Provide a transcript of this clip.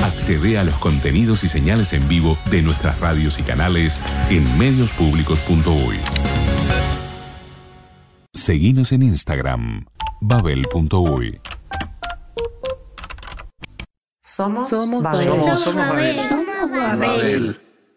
Accede a los contenidos y señales en vivo de nuestras radios y canales en mediospublicos.uy. Seguinos en Instagram, babel.uy. Somos Somos Babel. Babel. Somos Babel. Somos Babel. Babel.